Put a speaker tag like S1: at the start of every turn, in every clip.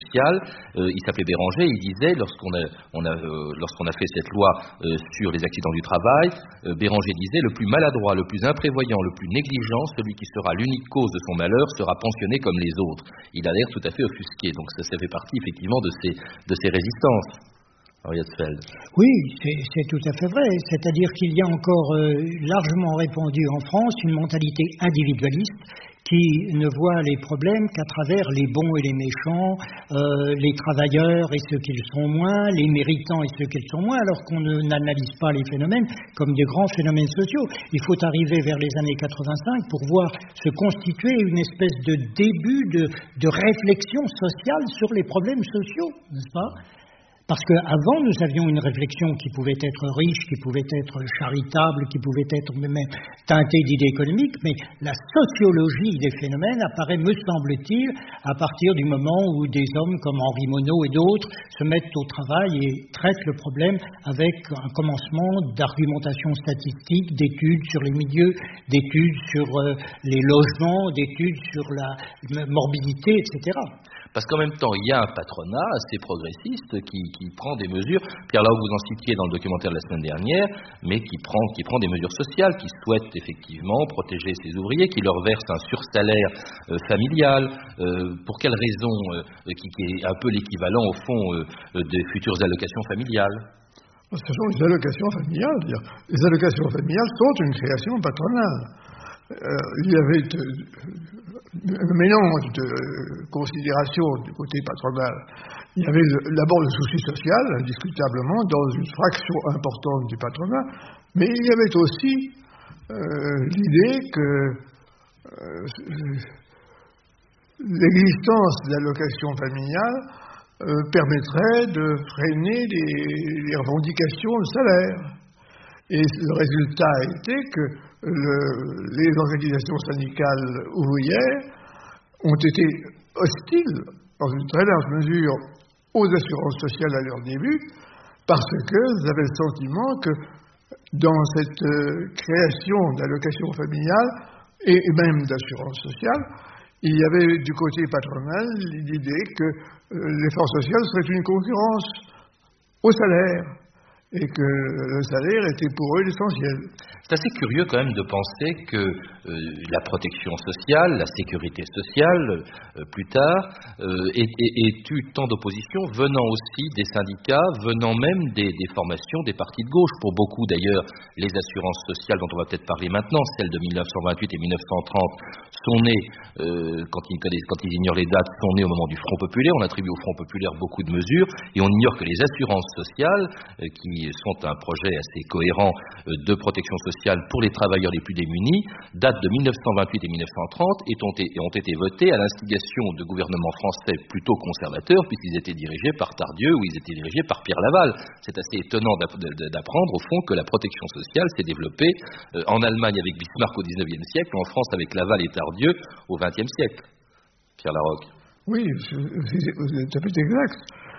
S1: sociale. Il s'appelait Béranger, il disait, lorsqu'on a fait cette loi sur les accidents du travail, Béranger disait: le plus maladroit, le plus imprévoyant, le plus négligent, celui qui sera l'unique cause de son malheur, sera pensionné comme les autres. Il a l'air tout à fait offusqué, donc ça fait partie effectivement de ces résistances.
S2: Oui, c'est tout à fait vrai. C'est-à-dire qu'il y a encore largement répandu en France une mentalité individualiste qui ne voit les problèmes qu'à travers les bons et les méchants, les travailleurs et ceux qui le sont moins, les méritants et ceux qui le sont moins, alors qu'on n'analyse pas les phénomènes comme des grands phénomènes sociaux. Il faut arriver vers les années 85 pour voir se constituer une espèce de début de réflexion sociale sur les problèmes sociaux, n'est-ce pas ? Parce qu'avant, nous avions une réflexion qui pouvait être riche, qui pouvait être charitable, qui pouvait être même teintée d'idées économiques, mais la sociologie des phénomènes apparaît, me semble-t-il, à partir du moment où des hommes comme Henri Monod et d'autres se mettent au travail et traitent le problème avec un commencement d'argumentation statistique, d'études sur les milieux, d'études sur les logements, d'études sur la morbidité, etc.
S1: Parce qu'en même temps, il y a un patronat assez progressiste qui prend des mesures, Pierre Larocque, vous en citiez dans le documentaire de la semaine dernière, mais qui prend des mesures sociales, qui souhaite effectivement protéger ses ouvriers, qui leur verse un sursalaire familial. Pour quelle raison qui est un peu l'équivalent, au fond, des futures allocations familiales?
S3: Ce sont les allocations familiales. Les allocations familiales sont une création patronale. Il y avait un mélange de considérations du côté patronal. Il y avait d'abord le souci social, indiscutablement, dans une fraction importante du patronat, mais il y avait aussi l'idée que l'existence d'allocations familiales permettrait de freiner les revendications de salaire. Et le résultat a été que les organisations syndicales ouvrières ont été hostiles, dans une très large mesure, aux assurances sociales à leur début, parce qu'elles avaient le sentiment que dans cette création d'allocations familiales et même d'assurances sociales, il y avait du côté patronal l'idée que l'effort social serait une concurrence au salaire, et que le salaire était pour eux l'essentiel.
S1: C'est assez curieux quand même de penser que la protection sociale, la sécurité sociale, plus tard, ait eu tant d'opposition venant aussi des syndicats, venant même des formations des partis de gauche. Pour beaucoup d'ailleurs, les assurances sociales dont on va peut-être parler maintenant, celles de 1928 et 1930, sont nées, quand ils ignorent les dates, sont nées au moment du Front populaire. On attribue au Front populaire beaucoup de mesures, et on ignore que les assurances sociales, qui sont un projet assez cohérent de protection sociale pour les travailleurs les plus démunis, datent de 1928 et 1930 et ont été votées à l'instigation de gouvernements français plutôt conservateurs, puisqu'ils étaient dirigés par Tardieu ou ils étaient dirigés par Pierre Laval. C'est assez étonnant d'apprendre au fond que la protection sociale s'est développée en Allemagne avec Bismarck au XIXe siècle, ou en France avec Laval et Tardieu au XXe siècle. Pierre Larocque.
S3: Oui, c'est tout à fait exact.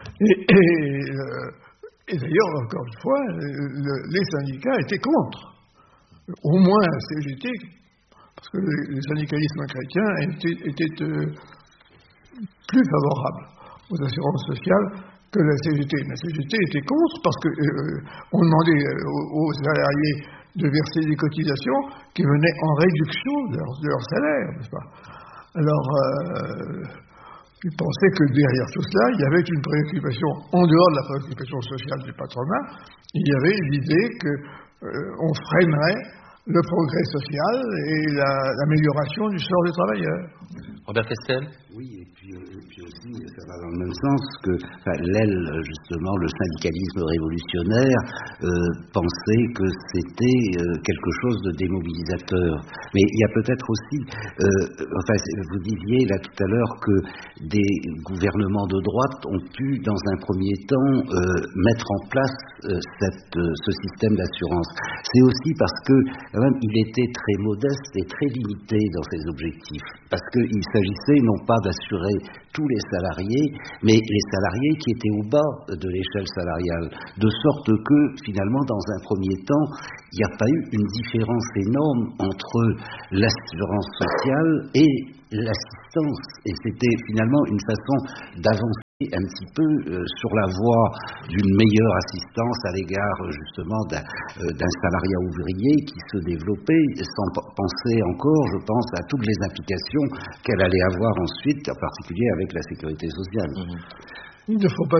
S3: Et d'ailleurs, encore une fois, les syndicats étaient contre. Au moins la CGT, parce que le syndicalisme chrétien était plus favorable aux assurances sociales que la CGT. La CGT était contre parce qu'on demandait aux salariés de verser des cotisations qui venaient en réduction de leur salaire, n'est-ce pas? Alors, ils pensaient que derrière tout cela, il y avait une préoccupation, en dehors de la préoccupation sociale du patronat, il y avait l'idée qu'on freinerait le progrès social et l'amélioration du sort des travailleurs.
S1: Robert Castel?
S4: Oui, et puis aussi, ça va dans le même sens que l'aile, justement, le syndicalisme révolutionnaire, pensait que c'était quelque chose de démobilisateur. Mais il y a peut-être aussi, vous disiez là tout à l'heure que des gouvernements de droite ont pu, dans un premier temps, mettre en place ce système d'assurance. C'est aussi parce que, quand même, il était très modeste et très limité dans ses objectifs. Parce qu'il s'agissait non pas d'assurer tous les salariés, mais les salariés qui étaient au bas de l'échelle salariale, de sorte que, finalement, dans un premier temps, il n'y a pas eu une différence énorme entre l'assurance sociale et l'assistance. Et c'était finalement une façon d'avancer un petit peu sur la voie d'une meilleure assistance à l'égard justement d'un salariat ouvrier qui se développait sans penser encore, je pense, à toutes les implications qu'elle allait avoir ensuite, en particulier avec la sécurité sociale.
S3: Il ne faut pas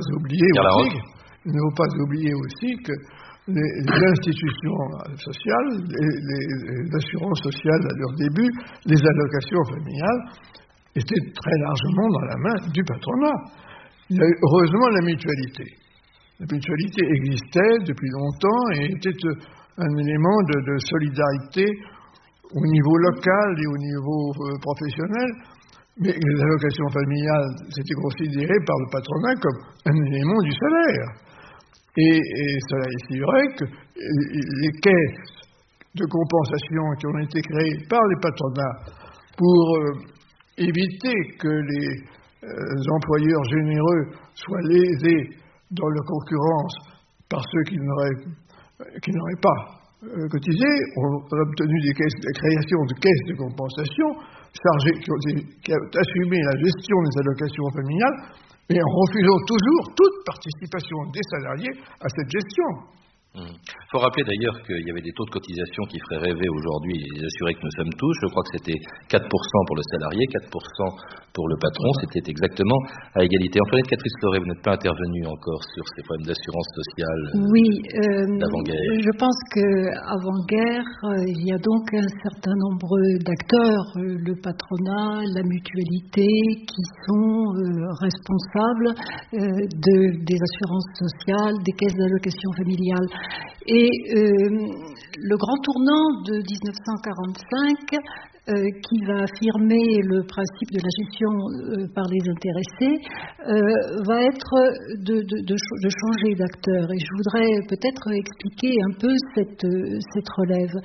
S3: oublier aussi que les institutions sociales, les assurances sociales à leur début, les allocations familiales, étaient très largement dans la main du patronat. Il y a eu heureusement la mutualité. La mutualité existait depuis longtemps et était un élément de solidarité au niveau local et au niveau professionnel, mais les allocations familiales, c'était considéré par le patronat comme un élément du salaire. Et cela est si vrai que les caisses de compensation qui ont été créées par les patronats pour éviter que les employeurs généreux soient lésés dans leur concurrence par ceux qui n'auraient pas cotisé, ont obtenu la création de caisses de compensation qui ont assumé la gestion des allocations familiales, mais en refusant toujours toute participation des salariés à cette gestion.
S1: Il faut rappeler d'ailleurs qu'il y avait des taux de cotisation qui feraient rêver aujourd'hui les assurés que nous sommes tous. Je crois que c'était 4% pour le salarié, 4% pour le patron. C'était exactement à égalité. Antoinette Catrice-Loret, vous n'êtes pas intervenue encore sur ces problèmes d'assurance sociale d'avant-guerre.
S5: Je pense qu'avant-guerre, il y a donc un certain nombre d'acteurs, le patronat, la mutualité, qui sont responsables des assurances sociales, des caisses d'allocation familiale. Et le grand tournant de 1945, qui va affirmer le principe de la gestion par les intéressés, va être de changer d'acteur. Et je voudrais peut-être expliquer un peu cette relève.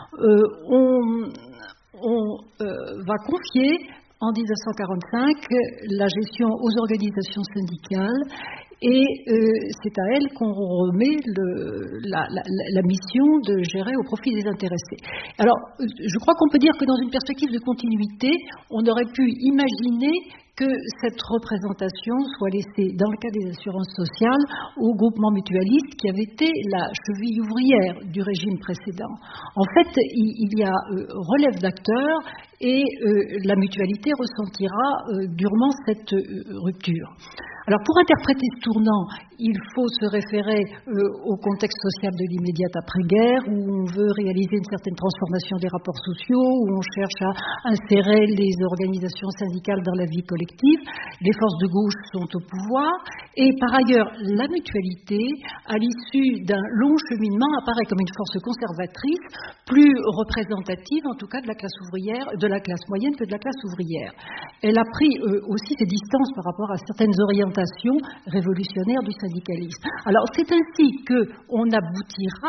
S5: On va confier en 1945 la gestion aux organisations syndicales. Et c'est à elle qu'on remet la mission de gérer au profit des intéressés. Alors, je crois qu'on peut dire que dans une perspective de continuité, on aurait pu imaginer que cette représentation soit laissée, dans le cas des assurances sociales, au groupement mutualiste qui avait été la cheville ouvrière du régime précédent. En fait, il y a relève d'acteurs et la mutualité ressentira durement cette rupture. Alors, pour interpréter ce tournant, il faut se référer au contexte social de l'immédiate après-guerre, où on veut réaliser une certaine transformation des rapports sociaux, où on cherche à insérer les organisations syndicales dans la vie collective. Les forces de gauche sont au pouvoir. Et par ailleurs, la mutualité, à l'issue d'un long cheminement, apparaît comme une force conservatrice, plus représentative, en tout cas, de la classe ouvrière, de la classe moyenne que de la classe ouvrière. Elle a pris aussi ses distances par rapport à certaines orientations révolutionnaires du syndicalisme. Alors, c'est ainsi qu'on aboutira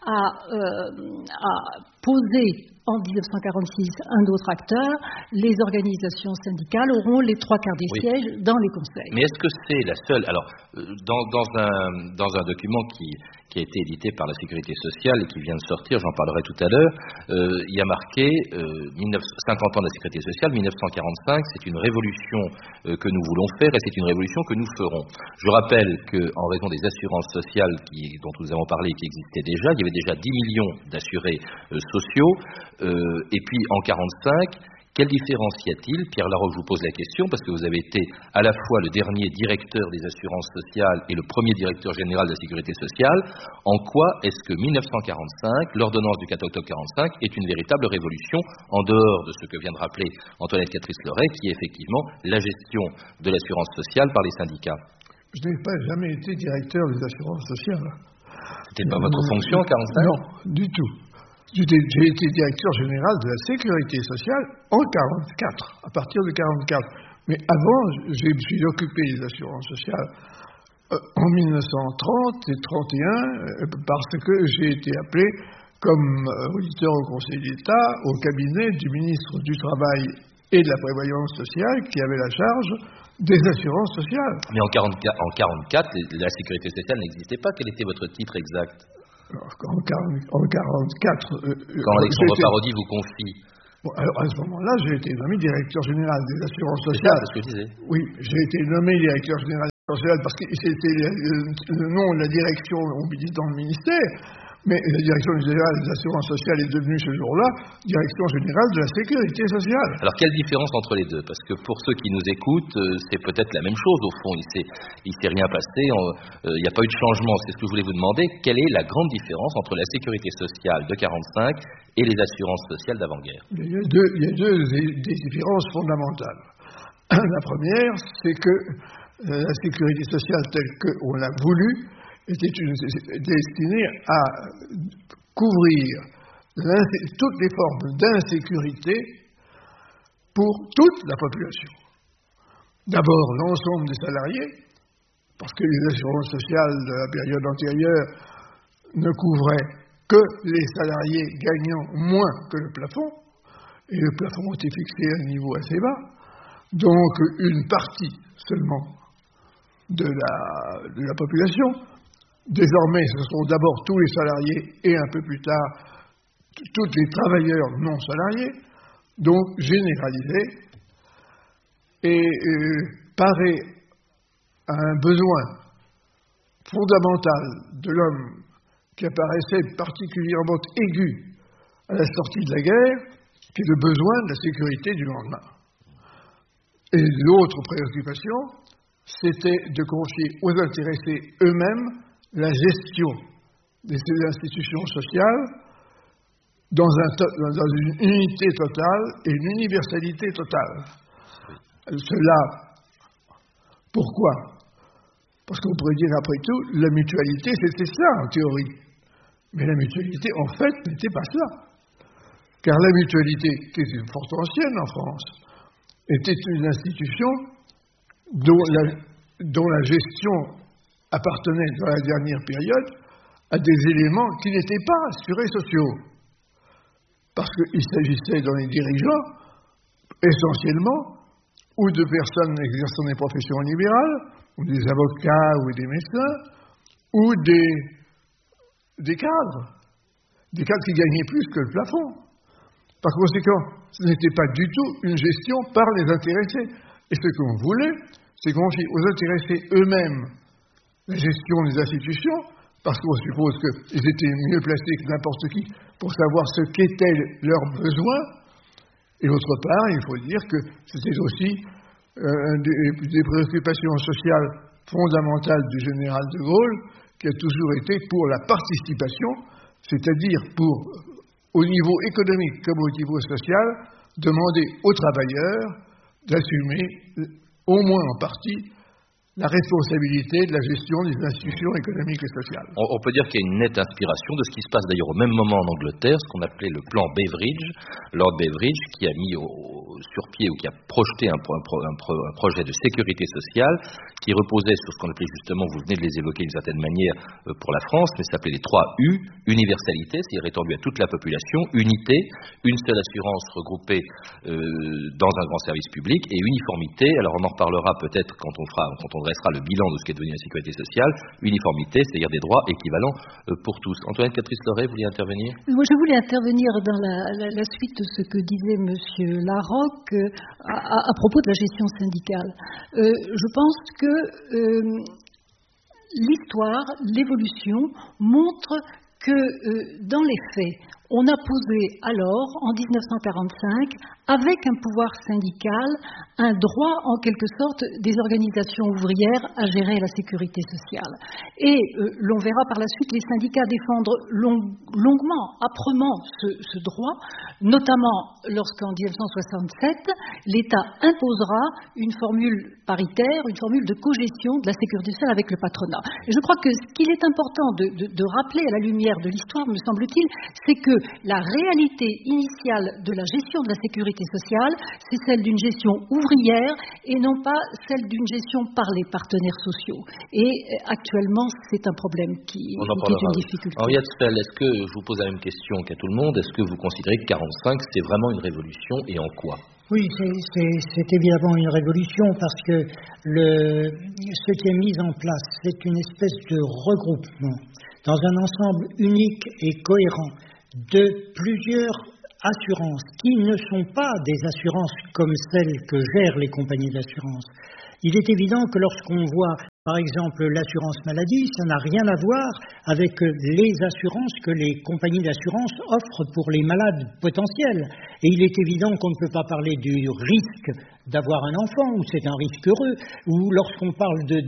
S5: à poser en 1946 un autre acteur. Les organisations syndicales auront les 3/4 des sièges dans les conseils.
S1: Mais est-ce que c'est la seule... Alors, dans un document qui a été édité par la Sécurité sociale et qui vient de sortir, j'en parlerai tout à l'heure, il y a marqué 50 ans de la Sécurité sociale, 1945, c'est une révolution que nous voulons faire et c'est une révolution que nous ferons. Je rappelle qu'en raison des assurances sociales dont nous avons parlé et qui existaient déjà, il y avait déjà 10 millions d'assurés sociaux, et puis en 1945, quelle différence y a-t-il? Pierre Laroque, je vous pose la question parce que vous avez été à la fois le dernier directeur des assurances sociales et le premier directeur général de la sécurité sociale. En quoi est-ce que 1945, l'ordonnance du 4 octobre 1945, est une véritable révolution en dehors de ce que vient de rappeler Antoinette Catrice-Loret, qui est effectivement la gestion de l'assurance sociale par les syndicats?
S3: Je n'ai jamais été directeur des assurances sociales.
S1: C'était pas votre fonction en 1945?
S3: Non, du tout. J'ai été directeur général de la sécurité sociale en 1944, à partir de 1944. Mais avant, je me suis occupé des assurances sociales en 1930 et 1931 parce que j'ai été appelé comme auditeur au Conseil d'État au cabinet du ministre du Travail et de la Prévoyance sociale qui avait la charge des assurances sociales.
S1: Mais en 1944, la sécurité sociale n'existait pas. Quel était votre titre exact?
S3: En 1944...
S1: Quand Alexandre Parodi vous confie...
S3: Bon, alors à ce moment-là, j'ai été nommé directeur général des assurances sociales.
S1: C'est ça, c'est ce que je disais.
S3: Oui, j'ai été nommé directeur général sociale, parce que c'était le nom de la direction, on dit dans le ministère, mais la Direction générale des assurances sociales est devenue ce jour-là Direction générale de la sécurité sociale.
S1: Alors quelle différence entre les deux? Parce que pour ceux qui nous écoutent, c'est peut-être la même chose au fond, il s'est rien passé, il n'y a pas eu de changement. C'est ce que je voulais vous demander, quelle est la grande différence entre la sécurité sociale de 45 et les assurances sociales d'avant-guerre?
S3: Il y a des différences fondamentales. La première, c'est que la sécurité sociale telle qu'on l'a voulu était destinée à couvrir toutes les formes d'insécurité pour toute la population. D'abord, l'ensemble des salariés, parce que les assurances sociales de la période antérieure ne couvraient que les salariés gagnant moins que le plafond, et le plafond était fixé à un niveau assez bas, donc une partie seulement de la population. Désormais, ce sont d'abord tous les salariés et un peu plus tard tous les travailleurs non salariés, donc généralisés, et paraît à un besoin fondamental de l'homme qui apparaissait particulièrement aigu à la sortie de la guerre, qui est le besoin de la sécurité du lendemain. Et l'autre préoccupation, c'était de confier aux intéressés eux-mêmes la gestion de ces institutions sociales dans une unité totale et une universalité totale. Cela, pourquoi? Parce qu'on pourrait dire, après tout, la mutualité, c'était ça en théorie. Mais la mutualité, en fait, n'était pas ça. Car la mutualité, qui est fort ancienne en France, était une institution dont la gestion appartenait dans la dernière période à des éléments qui n'étaient pas assurés sociaux. Parce qu'il s'agissait dans les dirigeants, essentiellement, ou de personnes exerçant des professions libérales, ou des avocats, ou des médecins, ou des cadres qui gagnaient plus que le plafond. Par conséquent, ce n'était pas du tout une gestion par les intéressés. Et ce qu'on voulait, c'est confier aux intéressés eux-mêmes la gestion des institutions, parce qu'on suppose qu'ils étaient mieux placés que n'importe qui pour savoir ce qu'étaient leurs besoins. Et d'autre part, il faut dire que c'était aussi des préoccupations sociales fondamentales du général de Gaulle, qui a toujours été pour la participation, c'est-à-dire pour, au niveau économique comme au niveau social, demander aux travailleurs d'assumer, au moins en partie, la responsabilité de la gestion des institutions économiques et sociales.
S1: On peut dire qu'il y a une nette inspiration de ce qui se passe d'ailleurs au même moment en Angleterre, ce qu'on appelait le plan Beveridge, Lord Beveridge, qui a mis sur pied ou qui a projeté un projet de sécurité sociale qui reposait sur ce qu'on appelait justement, vous venez de les évoquer d'une certaine manière pour la France, mais ça s'appelait les 3 U, universalité, c'est-à-dire étendu à toute la population, unité, une seule assurance regroupée dans un grand service public, et uniformité. Alors on en reparlera peut-être quand on dressera le bilan de ce qu'est devenu la sécurité sociale, uniformité, c'est-à-dire des droits équivalents pour tous. Antoinette Catrice-Loret, vous vouliez intervenir?
S5: Moi, je voulais intervenir dans la suite de ce que disait M. Larocque à propos de la gestion syndicale. Je pense que l'histoire, l'évolution montre que dans les faits, on a posé alors, en 1945, avec un pouvoir syndical, un droit en quelque sorte des organisations ouvrières à gérer la sécurité sociale. Et l'on verra par la suite les syndicats défendre longuement, âprement ce droit, notamment lorsqu'en 1967, l'État imposera une formule paritaire, une formule de cogestion de la sécurité sociale avec le patronat. Et je crois que ce qu'il est important de rappeler à la lumière de l'histoire, me semble-t-il, c'est que la réalité initiale de la gestion de la sécurité sociale, c'est celle d'une gestion ouvrière et non pas celle d'une gestion par les partenaires sociaux. Et actuellement, c'est un problème qui est une difficulté.
S1: Henriette Fell, est-ce que, je vous pose la même question qu'à tout le monde, est-ce que vous considérez que 45, c'est vraiment une révolution et en quoi?
S2: Oui, c'est évidemment une révolution parce que ce qui est mis en place, c'est une espèce de regroupement dans un ensemble unique et cohérent de plusieurs assurances qui ne sont pas des assurances comme celles que gèrent les compagnies d'assurance. Il est évident que lorsqu'on voit Par exemple, l'assurance maladie, ça n'a rien à voir avec les assurances que les compagnies d'assurance offrent pour les malades potentiels. Et il est évident qu'on ne peut pas parler du risque d'avoir un enfant, où c'est un risque heureux, ou lorsqu'on parle de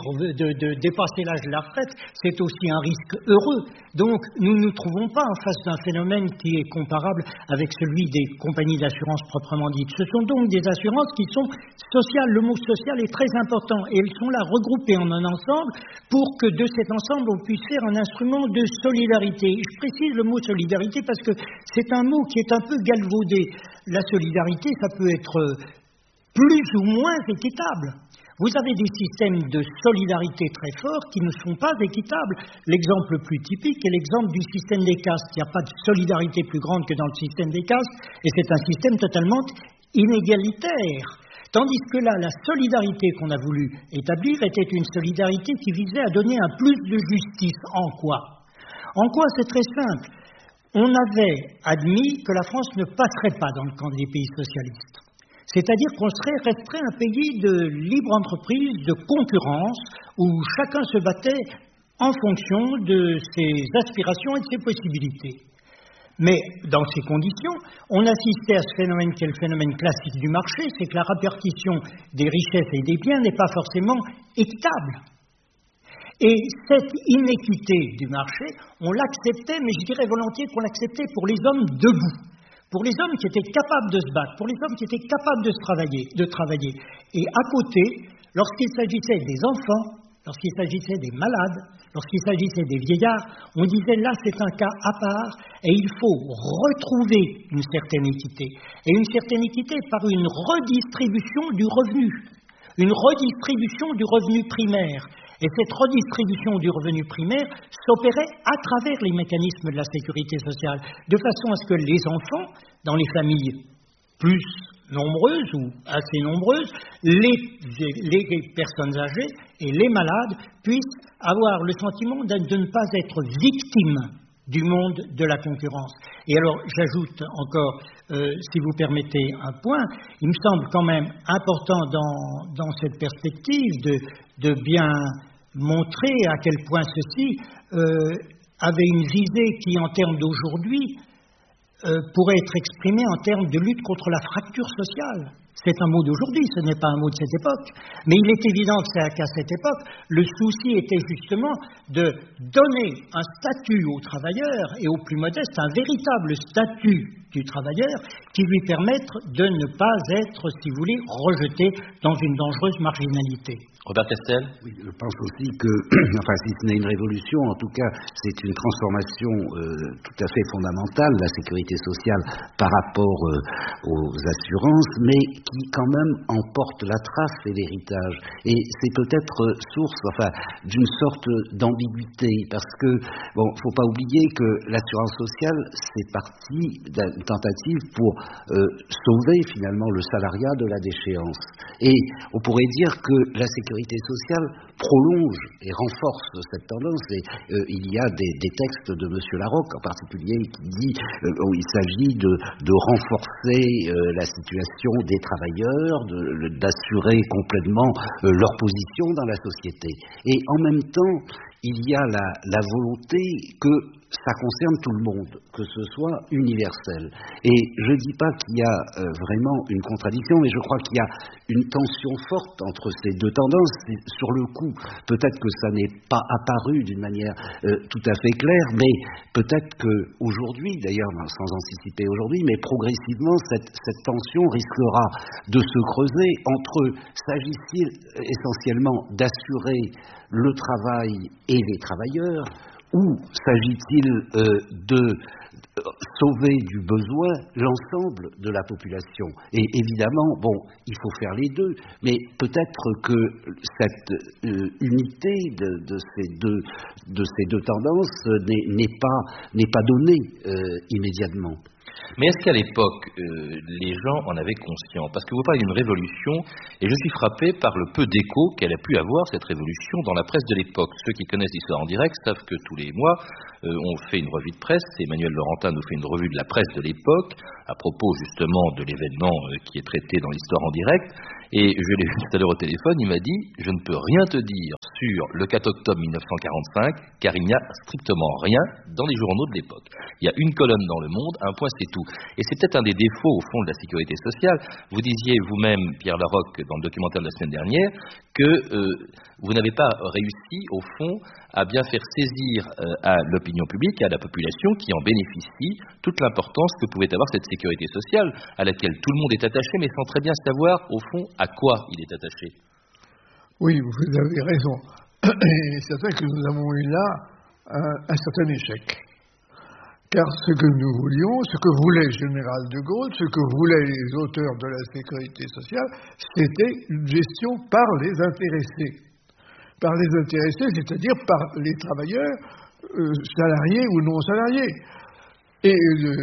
S2: dépasser l'âge de la retraite, c'est aussi un risque heureux. Donc, nous ne nous trouvons pas en face d'un phénomène qui est comparable avec celui des compagnies d'assurance proprement dites. Ce sont donc des assurances qui sont sociales. Le mot social est très important et elles sont là regroupées en un ensemble pour que de cet ensemble on puisse faire un instrument de solidarité. Je précise le mot solidarité parce que c'est un mot qui est un peu galvaudé. La solidarité, ça peut être plus ou moins équitable. Vous avez des systèmes de solidarité très forts qui ne sont pas équitables. L'exemple le plus typique est l'exemple du système des castes. Il n'y a pas de solidarité plus grande que dans le système des castes, et c'est un système totalement inégalitaire. Tandis que là, la solidarité qu'on a voulu établir était une solidarité qui visait à donner un plus de justice. En quoi ? En quoi ? C'est très simple. On avait admis que la France ne passerait pas dans le camp des pays socialistes. C'est-à-dire qu'on resterait un pays de libre entreprise, de concurrence, où chacun se battait en fonction de ses aspirations et de ses possibilités. Mais dans ces conditions, on assistait à ce phénomène qui est le phénomène classique du marché, c'est que la répartition des richesses et des biens n'est pas forcément équitable. Et cette inéquité du marché, on l'acceptait, mais je dirais volontiers qu'on l'acceptait pour les hommes debout. Pour les hommes qui étaient capables de se battre, pour les hommes qui étaient capables de travailler. Et à côté, lorsqu'il s'agissait des enfants, lorsqu'il s'agissait des malades, lorsqu'il s'agissait des vieillards, on disait là c'est un cas à part et il faut retrouver une certaine équité. Et une certaine équité par une redistribution du revenu, une redistribution du revenu primaire. Et cette redistribution du revenu primaire s'opérait à travers les mécanismes de la sécurité sociale, de façon à ce que les enfants, dans les familles plus nombreuses ou assez nombreuses, les personnes âgées et les malades puissent avoir le sentiment de ne pas être victimes du monde de la concurrence. Et alors, j'ajoute encore, si vous permettez, un point. Il me semble quand même important dans cette perspective de bien montrer à quel point ceci avait une visée qui, en termes d'aujourd'hui, pourrait être exprimée en termes de lutte contre la fracture sociale. C'est un mot d'aujourd'hui, ce n'est pas un mot de cette époque. Mais il est évident qu'à cette époque, le souci était justement de donner un statut aux travailleurs et aux plus modestes, un véritable statut du travailleur qui lui permette de ne pas être, si vous voulez, rejeté dans une dangereuse marginalité.
S1: Robert Castel ?
S4: Oui, je pense aussi que, enfin, si ce n'est une révolution, en tout cas, c'est une transformation tout à fait fondamentale de la sécurité sociale par rapport aux assurances, mais qui quand même emporte la trace et l'héritage. Et c'est peut-être source, enfin, d'une sorte d'ambiguïté, parce que, bon, faut pas oublier que l'assurance sociale, c'est parti d'une tentative pour sauver finalement le salariat de la déchéance. Et on pourrait dire que la sécurité sociale prolonge et renforce cette tendance. Et il y a des textes de M. Larocque en particulier qui dit il s'agit de renforcer la situation des travailleurs, d'assurer complètement leur position dans la société. Et en même temps, il y a la volonté que ça concerne tout le monde, que ce soit universel. Et je ne dis pas qu'il y a vraiment une contradiction, mais je crois qu'il y a une tension forte entre ces deux tendances. Sur le coup, peut-être que ça n'est pas apparu d'une manière tout à fait claire, mais peut-être qu'aujourd'hui, d'ailleurs, sans anticiper aujourd'hui, mais progressivement, cette tension risquera de se creuser entre, s'agit-il essentiellement d'assurer le travail et les travailleurs, ou s'agit-il de sauver du besoin l'ensemble de la population? Et évidemment, bon, il faut faire les deux, mais peut-être que cette unité de ces deux tendances n'est pas donnée immédiatement.
S1: Mais est-ce qu'à l'époque, les gens en avaient conscience ? Parce que vous parlez d'une révolution, et je suis frappé par le peu d'écho qu'elle a pu avoir, cette révolution, dans la presse de l'époque. Ceux qui connaissent l'histoire en direct savent que tous les mois, on fait une revue de presse. Emmanuel Laurentin nous fait une revue de la presse de l'époque, à propos justement de l'événement qui est traité dans l'histoire en direct. Et je l'ai vu tout à l'heure au téléphone, il m'a dit « Je ne peux rien te dire sur le 4 octobre 1945, car il n'y a strictement rien dans les journaux de l'époque. Il y a une colonne dans Le Monde, un point, c'est tout. » Et c'est peut-être un des défauts, au fond, de la sécurité sociale. Vous disiez vous-même, Pierre Larocque, dans le documentaire de la semaine dernière, que vous n'avez pas réussi, au fond, à bien faire saisir à l'opinion publique, à la population qui en bénéficie, toute l'importance que pouvait avoir cette sécurité sociale, à laquelle tout le monde est attaché, mais sans très bien savoir, au fond, à quoi il est attaché.
S3: Oui, vous avez raison. Et c'est vrai que nous avons eu là un certain échec. Car ce que nous voulions, ce que voulait le général de Gaulle, ce que voulaient les auteurs de la sécurité sociale, c'était une gestion par les intéressés. Par les intéressés, c'est-à-dire par les travailleurs, salariés ou non salariés. Et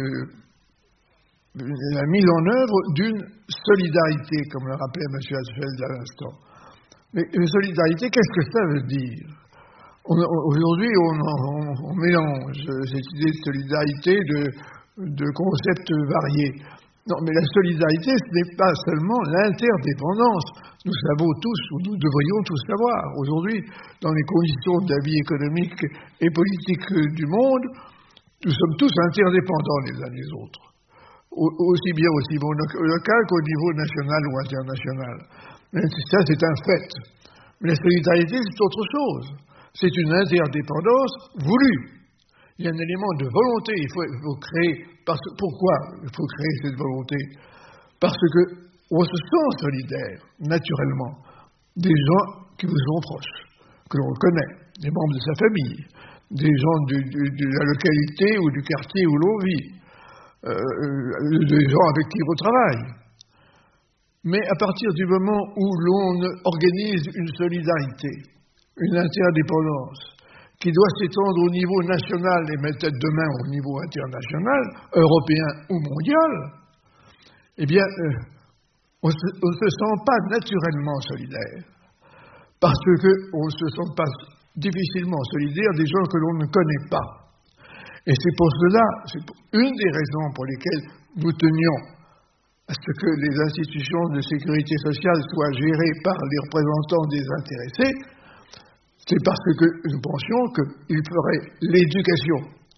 S3: la mise en œuvre d'une solidarité, comme le rappelait M. Hatzfeld à l'instant. Mais une solidarité, qu'est-ce que ça veut dire ? Aujourd'hui, on mélange cette idée de solidarité de concepts variés. Non, mais la solidarité, ce n'est pas seulement l'interdépendance. Nous savons tous, ou nous devrions tous savoir, aujourd'hui, dans les conditions de la vie économique et politique du monde, nous sommes tous interdépendants les uns des autres. Aussi bien au niveau local qu'au niveau national ou international. Mais ça, c'est un fait. Mais la solidarité, c'est autre chose. C'est une interdépendance voulue. Il y a un élément de volonté. Il faut créer. Pourquoi il faut créer cette volonté ? Parce qu'on se sent solidaire, naturellement, des gens qui vous sont proches, que l'on connaît, des membres de sa famille, des gens de la localité ou du quartier où l'on vit, des gens avec qui on travaille. Mais à partir du moment où l'on organise une solidarité, une interdépendance, qui doit s'étendre au niveau national et peut-être demain au niveau international, européen ou mondial, eh bien, on ne se sent pas naturellement solidaire. Parce qu'on ne se sent pas difficilement solidaire des gens que l'on ne connaît pas. Et c'est pour cela, c'est une des raisons pour lesquelles nous tenions à ce que les institutions de sécurité sociale soient gérées par les représentants des intéressés. C'est parce que nous pensions qu'ils feraient l'éducation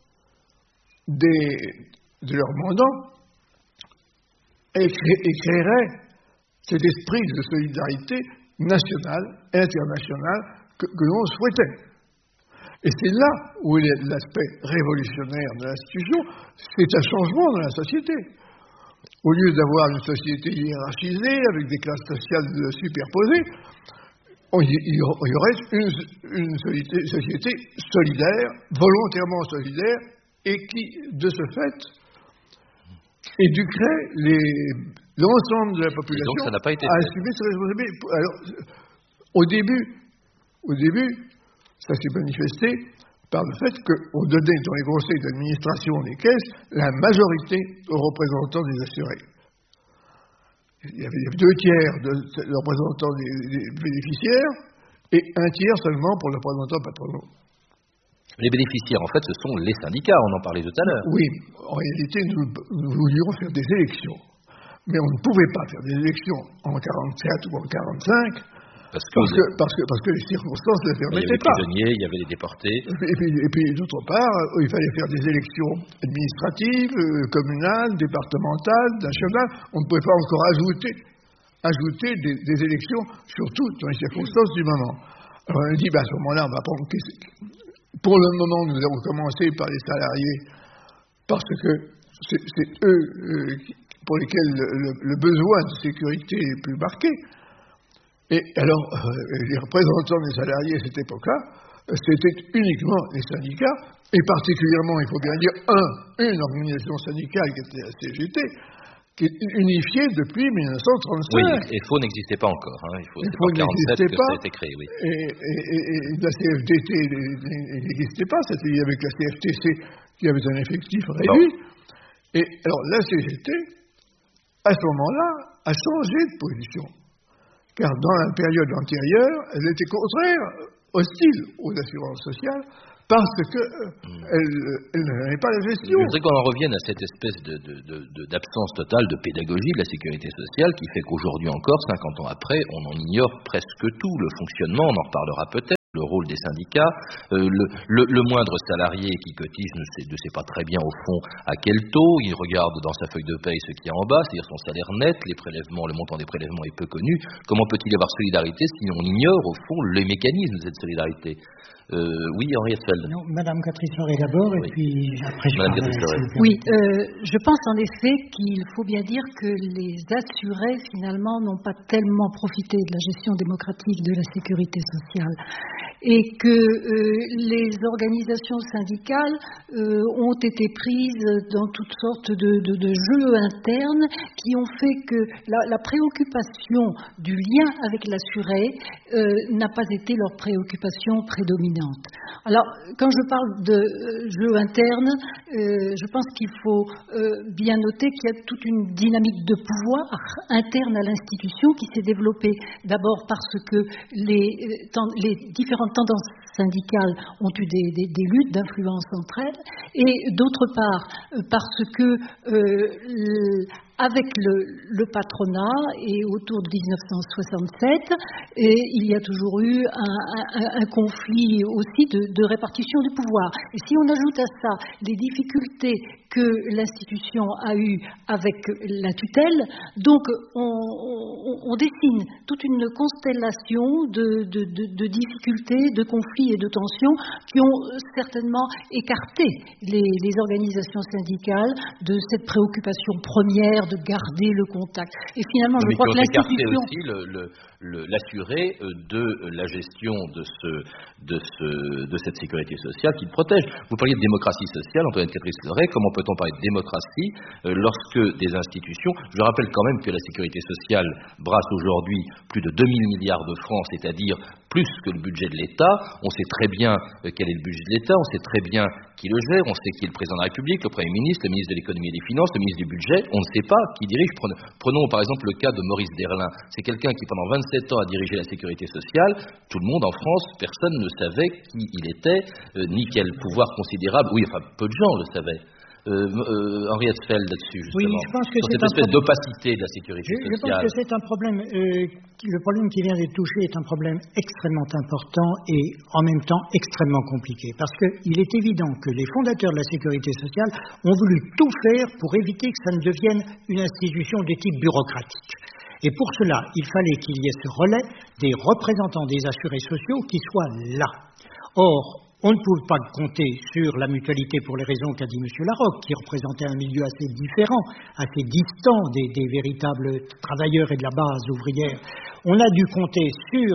S3: de leurs mandants et créeraient cet esprit de solidarité nationale et internationale que l'on souhaitait. Et c'est là où il y a l'aspect révolutionnaire de l'institution, c'est un changement dans la société. Au lieu d'avoir une société hiérarchisée avec des classes sociales superposées, il y aurait une société solidaire, volontairement solidaire, et qui, de ce fait, éduquerait l'ensemble de la population à assumer ses responsabilités. Alors, au début, ça s'est manifesté par le fait qu'on donnait dans les conseils d'administration des caisses la majorité aux représentants des assurés. Il y avait 2 tiers de représentants des bénéficiaires et 1 tiers seulement pour les représentants patronaux.
S1: Les bénéficiaires, en fait, ce sont les syndicats, on en parlait tout à l'heure.
S3: Oui, en réalité, nous voulions faire des élections. Mais on ne pouvait pas faire des élections en 1944 ou en 1945 parce que les circonstances ne le permettaient pas.
S1: Il y avait les prisonniers, il y avait les déportés.
S3: Et puis d'autre part, il fallait faire des élections administratives, communales, départementales, nationales. On ne pouvait pas encore ajouter des élections, surtout dans les circonstances du moment. Alors on a dit, à ce moment-là, on va prendre... Pour le moment, nous avons commencé par les salariés, parce que c'est eux pour lesquels le besoin de sécurité est plus marqué. Et alors, les représentants des salariés à cette époque-là, c'était uniquement les syndicats, et particulièrement, il faut bien dire, une organisation syndicale qui était la CGT, qui est unifiée depuis 1935.
S1: Oui, et FO n'existait pas encore. Hein. C'est en 1947 que ça a été créé, oui.
S3: Et la CFDT n'existait pas, c'était avec la CFTC qui avait un effectif réduit. Non. Et alors, la CGT, à ce moment-là, a changé de position. Car dans la période antérieure, elle était contraire, hostile aux assurances sociales, parce qu'elle n'avait pas la gestion.
S1: Je voudrais qu'on en revienne à cette espèce d'absence totale de pédagogie de la sécurité sociale qui fait qu'aujourd'hui encore, 50 ans après, on en ignore presque tout. Le fonctionnement, on en reparlera peut-être. Le rôle des syndicats, le moindre salarié qui cotise ne sait pas très bien au fond à quel taux, il regarde dans sa feuille de paye ce qu'il y a en bas, c'est-à-dire son salaire net, les prélèvements, le montant des prélèvements est peu connu. Comment peut-il y avoir solidarité si on ignore au fond les mécanismes de cette solidarité? Oui, Henriette Feld.
S2: Non, Madame Catherine Loret d'abord, et puis après je parlerai.
S5: Oui, je pense en effet qu'il faut bien dire que les assurés, finalement, n'ont pas tellement profité de la gestion démocratique de la sécurité sociale. Et que les organisations syndicales ont été prises dans toutes sortes de jeux internes qui ont fait que la préoccupation du lien avec l'assuré n'a pas été leur préoccupation prédominante. Alors, quand je parle de jeux internes, je pense qu'il faut bien noter qu'il y a toute une dynamique de pouvoir interne à l'institution qui s'est développée d'abord parce que les différentes tendances syndicales ont eu des luttes d'influence entre elles, et d'autre part parce que avec le patronat et autour de 1967, il y a toujours eu un conflit aussi de répartition du pouvoir. Et si on ajoute à ça les difficultés que l'institution a eues avec la tutelle, donc on dessine toute une constellation de difficultés, de conflits et de tensions qui ont certainement écarté les organisations syndicales de cette préoccupation première de garder le contact. Et finalement, je crois que l'institution...
S1: aussi l'assuré de la gestion de cette sécurité sociale qui le protège. Vous parliez de démocratie sociale, Antoinette Catherine Loret, comment peut-on parler de démocratie lorsque des institutions... Je rappelle quand même que la sécurité sociale brasse aujourd'hui plus de 2000 milliards de francs, c'est-à-dire plus que le budget de l'État. On sait très bien quel est le budget de l'État, on sait très bien qui le gère, on sait qui est le président de la République, le Premier ministre, le ministre de l'économie et des finances, le ministre du budget, on ne sait pas qui dirige. Prenons par exemple le cas de Maurice Derlin. C'est quelqu'un qui pendant 27 ans a dirigé la sécurité sociale. Tout le monde en France, personne ne savait qui il était, ni quel pouvoir considérable. Oui, enfin, peu de gens le savaient. Henriette Feld là-dessus, justement.
S2: Oui, je pense que
S1: sur cette espèce d'opacité de la sécurité sociale.
S2: Je pense que c'est un problème. Le problème qui vient d'être touché est un problème extrêmement important et en même temps extrêmement compliqué. Parce qu'il est évident que les fondateurs de la sécurité sociale ont voulu tout faire pour éviter que ça ne devienne une institution de type bureaucratique. Et pour cela, il fallait qu'il y ait ce relais des représentants des assurés sociaux qui soient là. Or, on ne pouvait pas compter sur la mutualité pour les raisons qu'a dit M. Larocque, qui représentait un milieu assez différent, assez distant des véritables travailleurs et de la base ouvrière. On a dû compter sur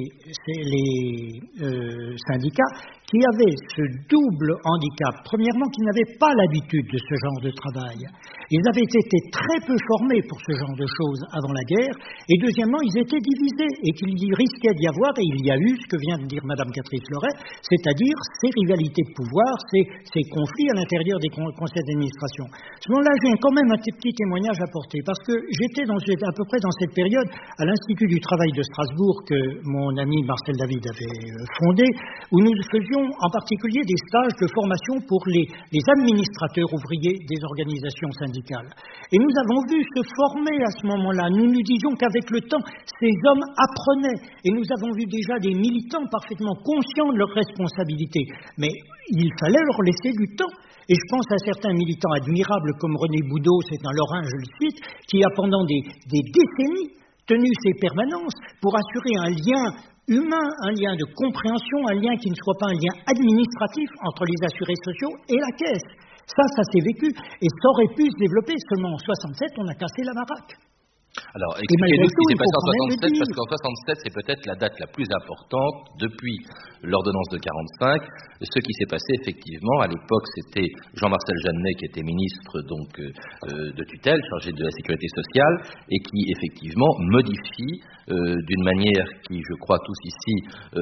S2: les syndicats qui avaient ce double handicap. Premièrement, qu'ils n'avaient pas l'habitude de ce genre de travail. Ils avaient été très peu formés pour ce genre de choses avant la guerre. Et deuxièmement, ils étaient divisés et qu'il y risquait d'y avoir, et il y a eu ce que vient de dire Mme Catherine Loret, c'est-à-dire ces rivalités de pouvoir, ces conflits à l'intérieur des conseils d'administration. À ce moment-là, j'ai quand même un petit témoignage à porter, parce que j'étais à peu près dans cette période à l'Institut du travail de Strasbourg que mon ami Marcel David avait fondé, où nous faisions en particulier des stages de formation pour les administrateurs ouvriers des organisations syndicales. Et nous avons vu se former à ce moment-là. Nous nous disions qu'avec le temps, ces hommes apprenaient. Et nous avons vu déjà des militants parfaitement conscients de leurs responsabilités. Mais il fallait leur laisser du temps. Et je pense à certains militants admirables comme René Boudot, c'est un Lorrain, je le cite, qui a pendant des décennies tenu ses permanences pour assurer un lien humain, un lien de compréhension, un lien qui ne soit pas un lien administratif entre les assurés sociaux et la caisse. Ça s'est vécu et ça aurait pu se développer. Seulement en 67, on a cassé la baraque.
S1: Alors, expliquez-nous ce qui s'est passé en 67, parce qu'en 67, c'est peut-être la date la plus importante depuis l'ordonnance de 45. Ce qui s'est passé, effectivement, à l'époque, c'était Jean-Marcel Jeannet qui était ministre donc de tutelle, chargé de la sécurité sociale, et qui, effectivement, modifie d'une manière qui, je crois tous ici,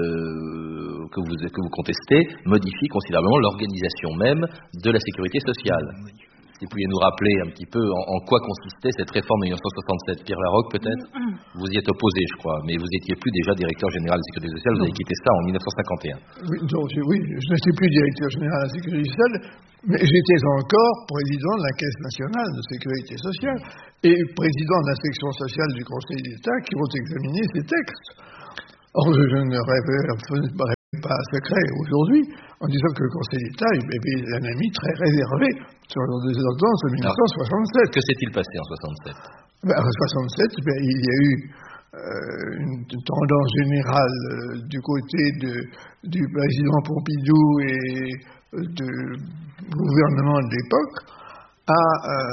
S1: que vous contestez, modifie considérablement l'organisation même de la sécurité sociale. Si vous pouviez nous rappeler un petit peu en quoi consistait cette réforme de 1967. Pierre Larocque, peut-être? Vous y êtes opposé, je crois, mais vous n'étiez plus déjà directeur général de la Sécurité sociale, vous avez quitté ça en 1951.
S3: Oui, je n'étais plus directeur général de la Sécurité sociale, mais j'étais encore président de la Caisse nationale de sécurité sociale et président de la section sociale du Conseil d'État qui vont examiner ces textes. Or, je ne rêve pas secret aujourd'hui en disant que le Conseil d'État est un ami très réservé sur les ordonnances de 1967.
S1: Que s'est-il passé en 67?
S3: En 67, il y a eu une tendance générale du côté du président Pompidou et du gouvernement de l'époque à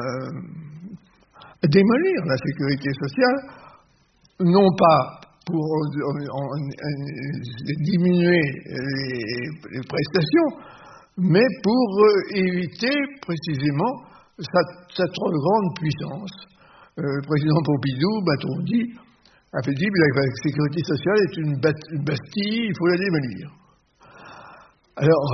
S3: démolir la sécurité sociale, non pas pour diminuer les prestations, mais pour éviter précisément sa trop grande puissance. Le président Pompidou, m'a-t-on dit, a fait dire que la sécurité sociale est une bastille, il faut la démolir. Alors,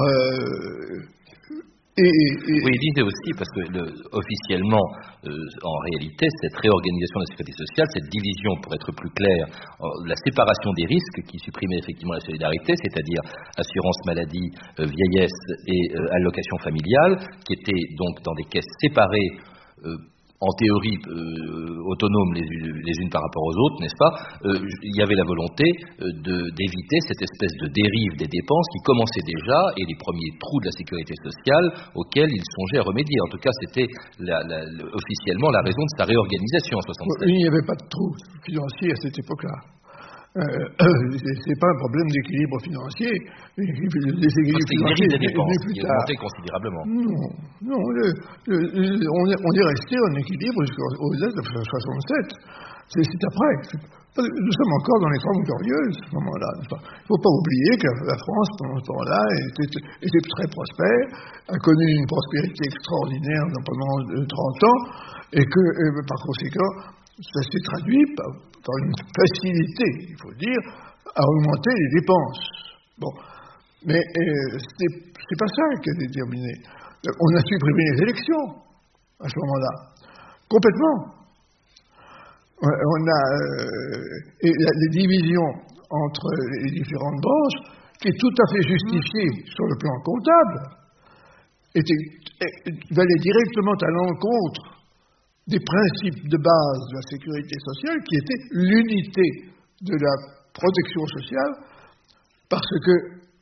S1: oui, il disait aussi, parce que officiellement, en réalité, cette réorganisation de la sécurité sociale, cette division, pour être plus clair, la séparation des risques qui supprimait effectivement la solidarité, c'est-à-dire assurance maladie, vieillesse et allocation familiale, qui étaient donc dans des caisses séparées, en théorie autonomes les unes par rapport aux autres, n'est-ce pas? Il y avait la volonté d'éviter cette espèce de dérive des dépenses qui commençait déjà, et les premiers trous de la sécurité sociale auxquels il songeait à remédier. En tout cas, c'était officiellement la raison de sa réorganisation en 1967.
S3: Il n'y avait pas de trous financiers à cette époque-là. C'est pas un problème d'équilibre financier.
S1: Les dérives des dépenses qui augmentaient considérablement.
S3: Non, on est resté en équilibre jusqu'aux dates de 67. C'est après. Nous sommes encore dans les 30 glorieuses à ce moment-là. Il ne faut pas oublier que la France, pendant ce temps-là, était très prospère, a connu une prospérité extraordinaire pendant 30 ans, et que, par conséquent, ça s'est traduit par une facilité, il faut dire, à augmenter les dépenses. Bon, mais c'est pas ça qui a déterminé. On a supprimé les élections à ce moment-là, complètement. On a les divisions entre les différentes branches, qui est tout à fait justifiée sur le plan comptable, allait directement à l'encontre des principes de base de la sécurité sociale, qui était l'unité de la protection sociale, parce que